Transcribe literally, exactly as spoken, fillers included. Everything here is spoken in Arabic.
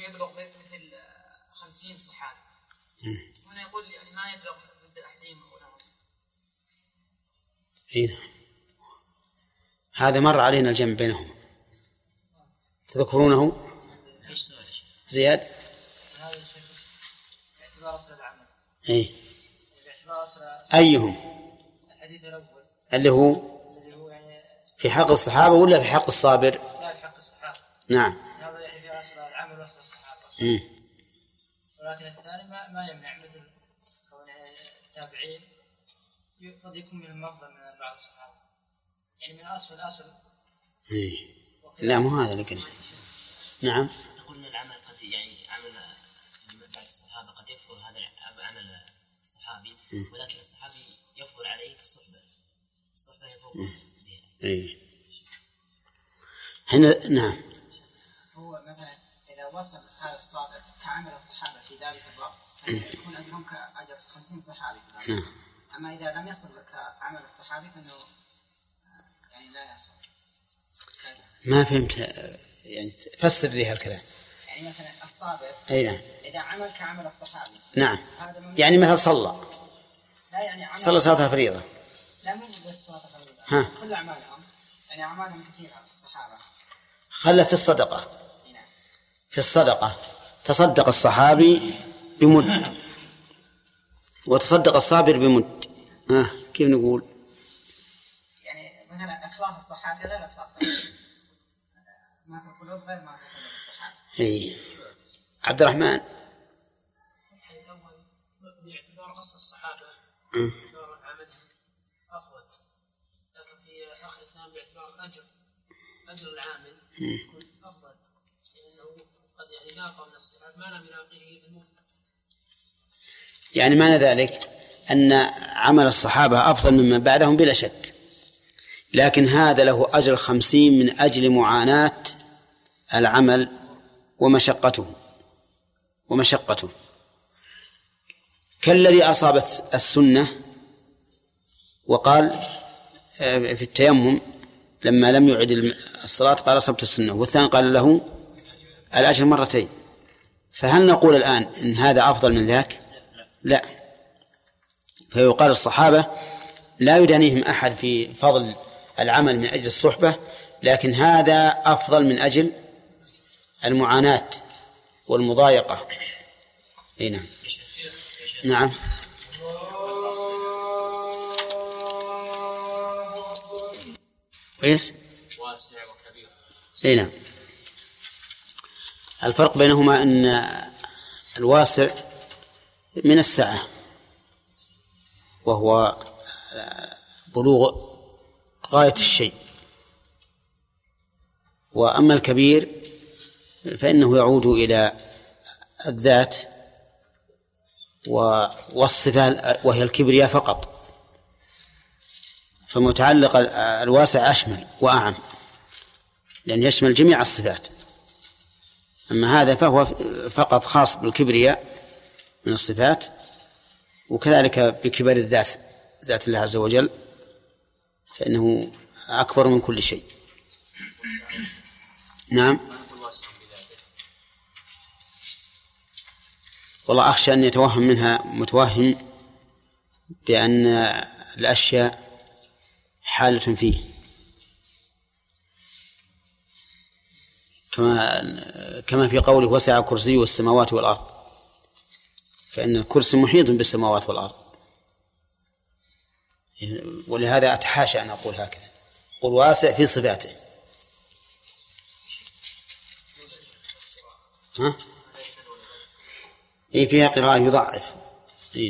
يبلغ مثل خمسين صحابي. هنا يقول يعني ما يبلغ ضد أحدهم ولا إيه هذا مر علينا الجمع بينهم تذكرونه زياد؟ إيه أيهم اللي هو في حق الصحابة ولا في حق الصابر؟ لا في حق الصحابة. نعم. هذا يعني في أصل العمل وصل الصحابة. إيه. ولكن الثاني ما ما يمنع مثل كون التابعين قد يكون منهم أفضل من بعض الصحابة. يعني من أصل الأصل. إيه. لا مو هذا لكن. نعم. نقول أن العمل قد يعني عمل بعض الصحابة قد يكفر هذا عمل الصحابي ولكن الصحابي يفضل عليه الصحبة. الصحبة هي فوق. إيه. هنا نعم. هو مثلا إذا وصل هذا الصابر كعمل الصحابة في ذلك الوقت يكون أجرهم كأجر خمسين صحابي. نعم. أما إذا لم يصل كعمل الصحابي فإنه يعني لا يصل. ما فهمت يعني فسر لي هالكلام. يعني مثلا الصابر. أي نعم. إذا عمل كعمل الصحابي. نعم. يعني مثل صلى. لا يعني عمل. صلى صلاة الفريضة. لا مو بس صلاة الفريضة. ها. كل أعمالهم يعني أعمالهم كثيرة الصحابة. خلى في الصدقة. في الصدقة تصدق الصحابي بمد وتصدق الصابر بمد. ها كيف نقول؟ يعني مثلا إخلاص الصحابي غير إخلاص ما في القلوب غير ما في قلوب الصحابة. إيه. عبد الرحمن. الأول باعتبار أصل الصحابة. باعتبار عملهم أفضل. لكن في آخر الزمان باعتبار الأجر أجر العامل يكون أفضل. لأنه قد يعني لاقى من الصحابة ما لم يلاقيه المؤمن. يعني معنى ذلك أن عمل الصحابة أفضل ممن بعدهم بلا شك، لكن هذا له أجر خمسين من أجل معاناة العمل ومشقته ومشقته كالذي أصابت السنة وقال في التيمم لما لم يعد الصلاة قال أصبت السنة، والثاني قال له الأجر مرتين. فهل نقول الآن إن هذا أفضل من ذاك؟ لا. فيقال الصحابة لا يدانيهم أحد في فضل العمل من أجل الصحبة، لكن هذا أفضل من أجل المعاناة والمضايقة. أي نعم. نعم. كويس. واسع وكبير. أي نعم. الفرق بينهما أن الواسع من السعة وهو بلوغ غاية الشيء، وأما الكبير فإنه يعود إلى الذات والصفة وهي الكبرياء فقط، فمتعلق الواسع أشمل وأعم لأن يشمل جميع الصفات، أما هذا فهو فقط خاص بالكبرياء من الصفات، وكذلك بكبر الذات ذات الله عز وجل فإنه أكبر من كل شيء. نعم. والله أخشى أن يتوهم منها متوهم بأن الأشياء حالة فيه كما كما في قوله وسع كرسيه السماوات والأرض، فإن الكرسي محيط بالسماوات والأرض، ولهذا أتحاشى أن أقول هكذا، قل واسع في صفاته. ها؟ إيه فيها قراءة يضعف.